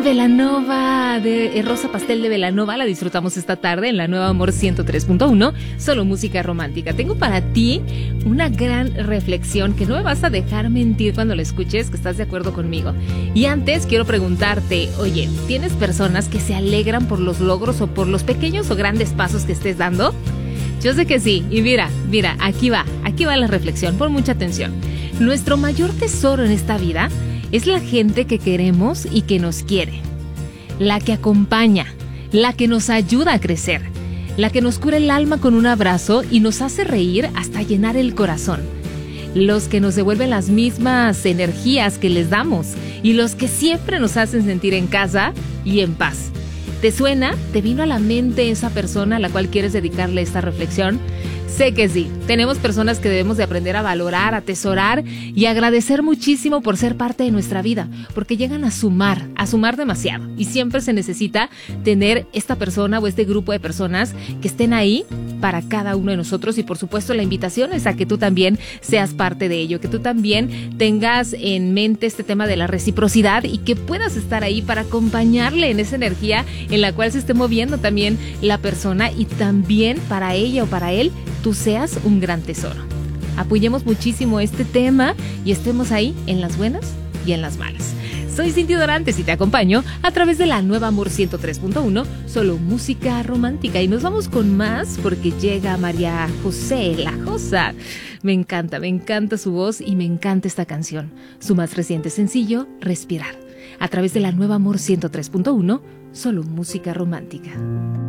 Belanova, de Rosa Pastel de Belanova, la disfrutamos esta tarde en la Nueva Amor 103.1, solo música romántica. Tengo para ti una gran reflexión que no me vas a dejar mentir cuando la escuches, que estás de acuerdo conmigo. Y antes quiero preguntarte, oye, ¿tienes personas que se alegran por los logros o por los pequeños o grandes pasos que estés dando? Yo sé que sí, y mira, aquí va la reflexión, pon mucha atención. Nuestro mayor tesoro en esta vida es la gente que queremos y que nos quiere, la que acompaña, la que nos ayuda a crecer, la que nos cura el alma con un abrazo y nos hace reír hasta llenar el corazón, los que nos devuelven las mismas energías que les damos y los que siempre nos hacen sentir en casa y en paz. ¿Te suena? ¿Te vino a la mente esa persona a la cual quieres dedicarle esta reflexión? Sé que sí, tenemos personas que debemos de aprender a valorar, a atesorar y agradecer muchísimo por ser parte de nuestra vida, porque llegan a sumar demasiado y siempre se necesita tener esta persona o este grupo de personas que estén ahí para cada uno de nosotros y por supuesto la invitación es a que tú también seas parte de ello, que tú también tengas en mente este tema de la reciprocidad y que puedas estar ahí para acompañarle en esa energía en la cual se esté moviendo también la persona y también para ella o para él tú seas un gran tesoro. Apoyemos muchísimo este tema y estemos ahí en las buenas y en las malas. Soy Cindy Dorantes y te acompaño a través de la Nueva Amor 103.1, solo música romántica. Y nos vamos con más porque llega María José, la Josa. Me encanta su voz y me encanta esta canción. Su más reciente sencillo, Respirar. A través de la Nueva Amor 103.1, solo música romántica.